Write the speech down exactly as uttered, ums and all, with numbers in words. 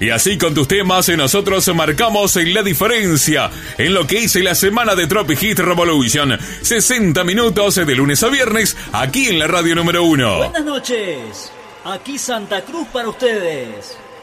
Y así con tus temas nosotros marcamos la diferencia en lo que es la semana de Tropic Hit Revolution. sesenta minutos de lunes a viernes aquí en la radio número uno. Buenas noches, aquí Santa Cruz para ustedes.